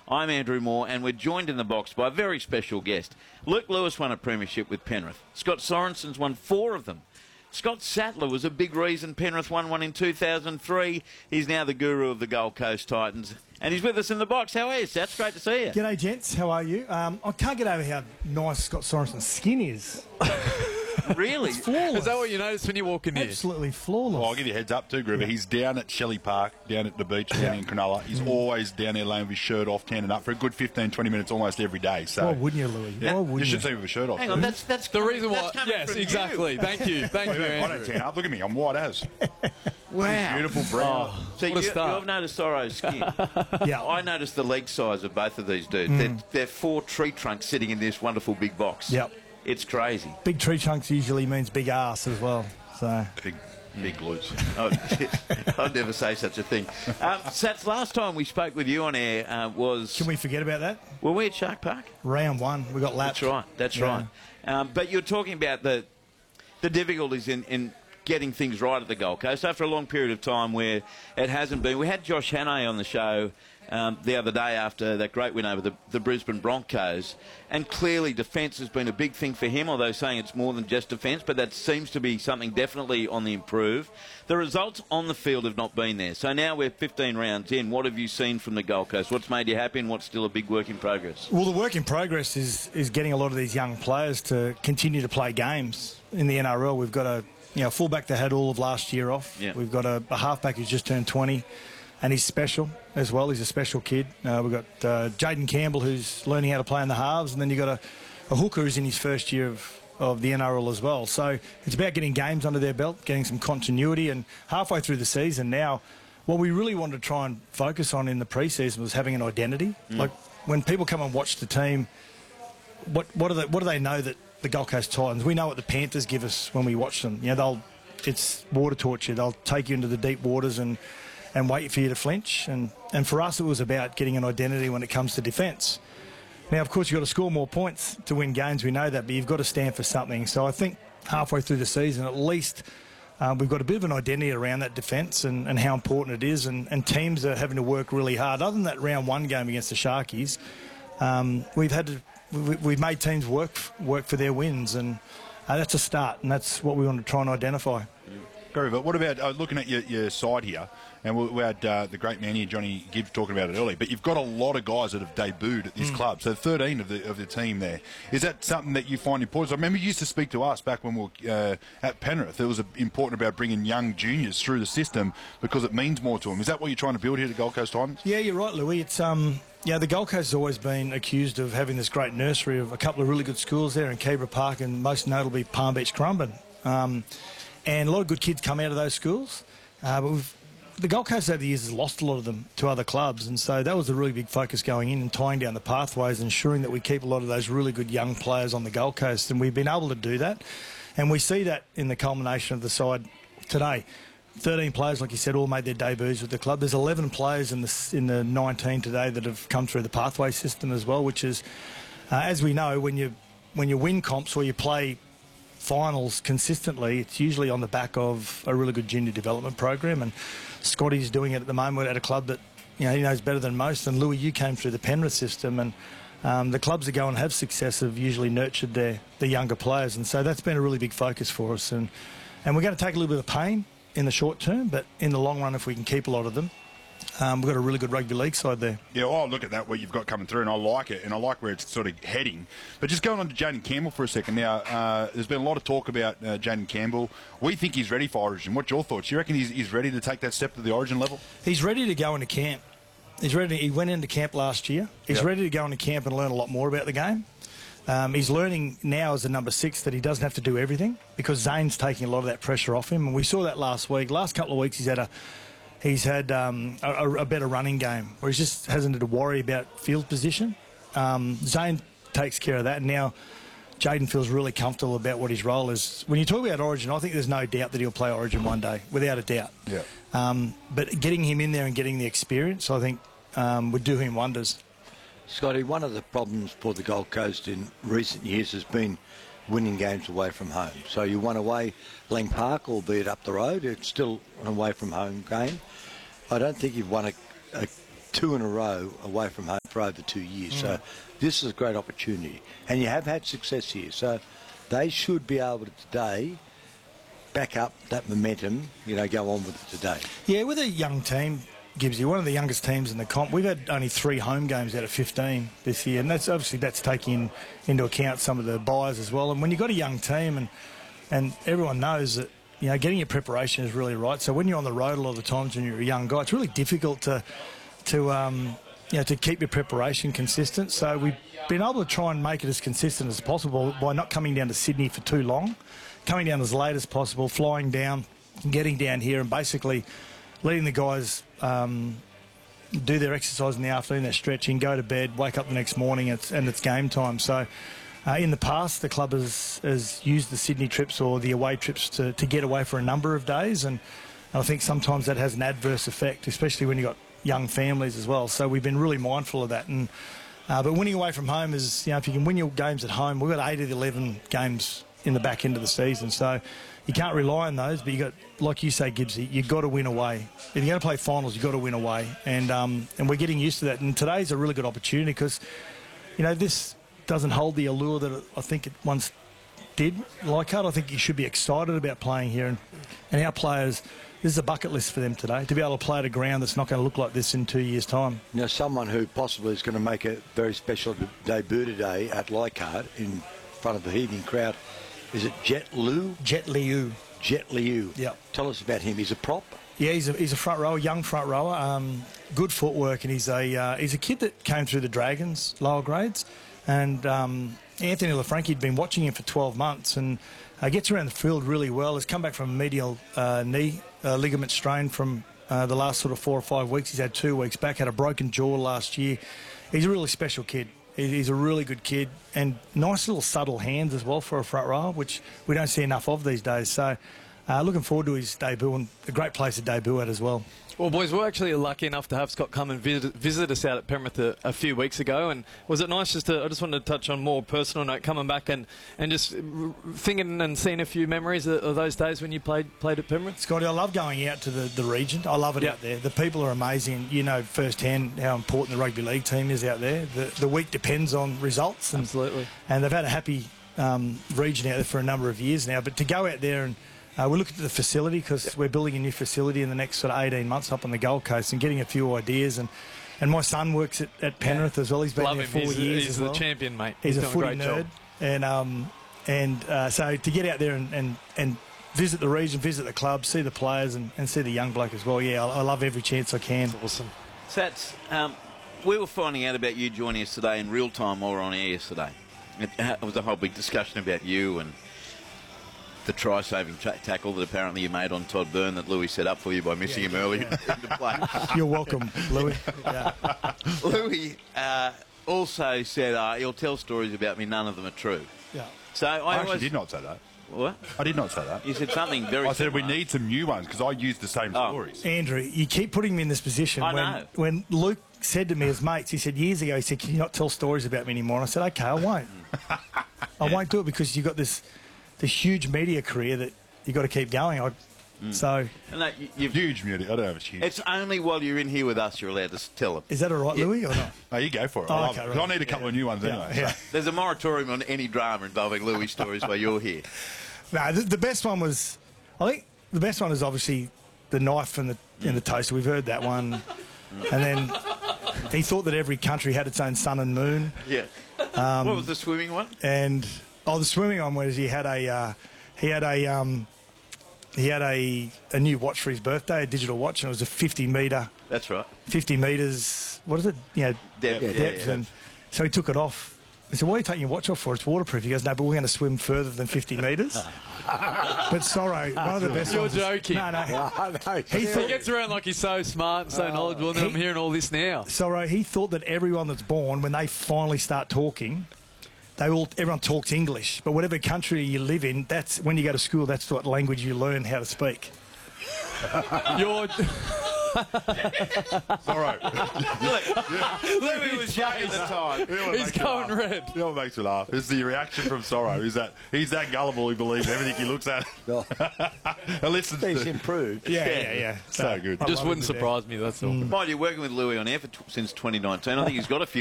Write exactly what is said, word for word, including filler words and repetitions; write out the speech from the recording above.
I'm Andrew Moore, and we're joined in the box by a very special guest. Luke Lewis won a premiership with Penrith. Scott Sorensen's won four of them. Scott Sattler was a big reason Penrith won one in two thousand three. He's now the guru of the Gold Coast Titans. And he's with us in the box. How are you, Sats? Great to see you. G'day, gents. How are you? Um, I can't get over how nice Scott Sorensen's skin is. Really? It's flawless. Is that what you notice when you walk in here? Absolutely flawless. Well, I'll give you a heads up too, Gruber. Yeah. He's down at Shelley Park, down at the beach, down Yeah. in Cronulla. He's mm. always down there laying with his shirt off, tanning up for a good fifteen, twenty minutes almost every day. So, why wouldn't you, Louis? Yeah, Why wouldn't you you? should see him with a shirt off. Hang on, that's, that's the coming, reason why. that's coming Yes, from exactly. You. Thank you. Thank you, I Andrew. don't tan up. Look at me. I'm white as. Wow. Beautiful brown. Oh, so What a you, start. you've noticed Soro's skin. Yeah. I noticed the leg size of both of these dudes. Mm. They're, they're four tree trunks sitting in this wonderful big box. Yep. It's crazy. Big tree chunks usually means big ass as well. So Big, big glutes. I'd never say such a thing. Um, Sats, last time we spoke with you on air uh, was... can we forget about that? Were we at Shark Park? Round one, we got lapped. That's right. That's Yeah. right. Um, but you're talking about the the difficulties in, in getting things right at the Gold Coast after a long period of time where it hasn't been. We had Josh Hannay on the show um, the other day after that great win over the, the Brisbane Broncos, and clearly defence has been a big thing for him, although saying it's more than just defence, but that seems to be something definitely on the improve. The results on the field have not been there. So now we're fifteen rounds in. What have you seen from the Gold Coast? What's made you happy and what's still a big work in progress? Well, the work in progress is is getting a lot of these young players to continue to play games in the N R L. We've got a you know fullback that had all of last year off. Yeah. We've got a, a halfback who's just turned twenty, and he's special as well. He's a special kid. Uh, we've got uh, Jaden Campbell who's learning how to play in the halves, and then you've got a, a hooker who's in his first year of of the N R L as well. So it's about getting games under their belt, getting some continuity, and halfway through the season now, what we really wanted to try and focus on in the pre-season was having an identity. Mm. Like when people come and watch the team, what what do they what do they know that the Gold Coast Titans? We know what the Panthers give us when we watch them. You know, they'll it's water torture. They'll take you into the deep waters and and wait for you to flinch. And and for us, it was about getting an identity when it comes to defence. Now, of course, you've got to score more points to win games. We know that, but you've got to stand for something. So I think halfway through the season, at least, um, we've got a bit of an identity around that defence and, and how important it is. And, and teams are having to work really hard. Other than that round one game against the Sharkies, um, we've had to we, we've made teams work work for their wins, and uh, that's a start. And that's what we want to try and identify. Very good. What about uh, looking at your, your side here? And we, we had uh, the great man here, Johnny Gibbs, talking about it earlier. But you've got a lot of guys that have debuted at this mm. club. So thirteen of the of the team there. Is that something that you find important? I remember you used to speak to us back when we were uh, at Penrith. It was uh, important about bringing young juniors through the system because it means more to them. Is that what you're trying to build here at Gold Coast Titans? Yeah, you're right, Louis. It's um, yeah, the Gold Coast has always been accused of having this great nursery of a couple of really good schools there in Kebra Park and most notably Palm Beach Currumbin. Um, and a lot of good kids come out of those schools. Uh, but we've The Gold Coast over the years has lost a lot of them to other clubs, and so that was a really big focus going in and tying down the pathways, ensuring that we keep a lot of those really good young players on the Gold Coast, and we've been able to do that. And we see that in the culmination of the side today. thirteen players, like you said, all made their debuts with the club. There's eleven players in the, in the nineteen today that have come through the pathway system as well, which is, uh, as we know, when you, when you win comps or you play finals consistently, it's usually on the back of a really good junior development program, and Scotty's doing it at the moment at a club that you know he knows better than most. And Louis, you came through the Penrith system, and um, the clubs that go and have success have usually nurtured their the younger players, and so that's been a really big focus for us. And and we're going to take a little bit of pain in the short term, but in the long run, if we can keep a lot of them, Um, we've got a really good rugby league side there. Yeah, oh, look at that, what you've got coming through, and I like it, and I like where it's sort of heading. But just going on to Jaden Campbell for a second now, uh, there's been a lot of talk about uh, Jaden Campbell. We think he's ready for Origin. What's your thoughts? You reckon he's, he's ready to take that step to the Origin level? He's ready to go into camp. He's ready. He went into camp last year. He's Yep. ready to go into camp and learn a lot more about the game. Um, he's learning now as a number six that he doesn't have to do everything because Zane's taking a lot of that pressure off him, and we saw that last week. Last couple of weeks, he's had a He's had um, a, a better running game where he just hasn't had to worry about field position. Um, Zane takes care of that, and now Jaden feels really comfortable about what his role is. When you talk about Origin, I think there's no doubt that he'll play Origin one day, without a doubt. Yeah. Um, but getting him in there and getting the experience, I think, um, would do him wonders. Scotty, one of the problems for the Gold Coast in recent years has been winning games away from home. So you won away Lang Park, albeit up the road. It's still an away from home game. I don't think you've won a, a two in a row away from home for over two years. Mm. So this is a great opportunity. And you have had success here. So they should be able to today back up that momentum, you know, go on with it today. Yeah, with a young team, Gibbsy, one of the youngest teams in the comp. We've had only three home games out of fifteen this year, and that's obviously that's taking into account some of the buys as well. And when you've got a young team, and and everyone knows that, you know, getting your preparation is really right. So when you're on the road a lot of the times when you're a young guy, it's really difficult to to um, you know, to keep your preparation consistent. So we've been able to try and make it as consistent as possible by not coming down to Sydney for too long, coming down as late as possible, flying down, getting down here, and basically letting the guys um, do their exercise in the afternoon, their stretching, go to bed, wake up the next morning, and it's, and it's game time. So uh, in the past, the club has, has used the Sydney trips or the away trips to, to get away for a number of days, and I think sometimes that has an adverse effect, especially when you've got young families as well. So we've been really mindful of that. And uh, but winning away from home is, you know, if you can win your games at home, we've got eight of the eleven games in the back end of the season. So you can't rely on those, but you got, like you say, Gibbsy, you've got to win away. If you're going to play finals, you've got to win away. And um, and we're getting used to that. And today's a really good opportunity because, you know, this doesn't hold the allure that I think it once did. Leichhardt, I think you should be excited about playing here. And, and our players, this is a bucket list for them today, to be able to play at a ground that's not going to look like this in two years' time. You know, someone who possibly is going to make a very special debut today at Leichhardt in front of the heaving crowd. Is it Jet Liu? Jet Liu. Jet Liu. Yeah. Tell us about him. He's a prop. Yeah, he's a, he's a front rower, young front rower, um, good footwork, and he's a uh, he's a kid that came through the Dragons lower grades, and um, Anthony LaFranchi had been watching him for twelve months, and uh, gets around the field really well. Has come back from a medial uh, knee uh, ligament strain from uh, the last sort of four or five weeks. He's had two weeks back. Had a broken jaw last year. He's a really special kid. He's a really good kid, and nice little subtle hands as well for a front rower, which we don't see enough of these days. So uh, looking forward to his debut, and a great place to debut at as well. Well, boys, we're actually lucky enough to have Scott come and visit, visit us out at Penrith a, a few weeks ago. And was it nice just to, I just wanted to touch on more personal note, coming back and, and just thinking and seeing a few memories of, of those days when you played played at Penrith? Scotty, I love going out to the, the region. I love it yep. out there. The people are amazing. You know firsthand how important the rugby league team is out there. The, the week depends on results. And, Absolutely. And they've had a happy um, region out there for a number of years now. But to go out there and Uh, we're looking at the facility because yep. we're building a new facility in the next sort of eighteen months up on the Gold Coast and getting a few ideas. And, and my son works at, at Penrith yeah. as well. He's been Love there him. four he's years. A, he's as the well. champion, mate. He's, he's a footy a nerd. job. And um, and uh, so to get out there and, and, and visit the region, visit the club, see the players and, and see the young bloke as well. Yeah, I, I love every chance I can. That's awesome. Sats, um, we were finding out about you joining us today in real time while we were on air yesterday. It, it was a whole big discussion about you and the try-saving tra- tackle that apparently you made on Todd Byrne that Louis set up for you by missing yeah, him early yeah. into play. You're welcome, Louis. Yeah. Louis uh, also said, uh, he'll tell stories about me, none of them are true. Yeah. So I, I actually always, did not say that. What? I did not say that. You said something very I said we similar. need some new ones because I used the same Oh. stories. Andrew, you keep putting me in this position. I when, know. When Luke said to me as mates, he said years ago, he said, can you not tell stories about me anymore? And I said, okay, I won't. I won't do it because you've got this, this huge media career that you've got to keep going. I, mm. So... And that, you, you've, Huge music. I don't have a huge. it's only while you're in here with us you're allowed to s- tell them. Is that all right, Yeah. Louis, or not? Oh, you go for it. Oh, I, love okay, it. 'Cause right. I need a couple of new ones Yeah, anyway. yeah. So. There's a moratorium on any drama involving Louis stories while you're here. No, the, the best one was... I think the best one is obviously the knife and the, and the toaster. We've heard that one. And then he thought that every country had its own sun and moon. Yeah. Um, what was the swimming one? And... Oh, the swimming one was he had a... Uh, he had a... Um, He had a, a new watch for his birthday, a digital watch, and it was a fifty metre, That's right. fifty metres, what is it? You know, Depth, yeah, depth. yeah. And so he took it off. I said, why are you taking your watch off for? It's waterproof. He goes, no, but we're going to swim further than fifty metres. But Sorrow, one of the best You're ones. joking. No, no. He He thought, gets around like he's so smart and so knowledgeable, and then he- I'm hearing all this now. Sorrow, he thought that everyone that's born, when they finally start talking, they all everyone talks English. But whatever country you live in, that's when you go to school, that's what language you learn how to speak. You're... All right. Louis was young at the time. He's going red. You know what makes me laugh? Is the reaction from Sorrow. Is that he's that gullible he believes everything he looks at No. and listens He's to. improved. Yeah, yeah, yeah. So good. I Just love wouldn't him to death. surprise me, that's all. Mind you, working with Louis on air for t- since twenty nineteen, I think he's got a few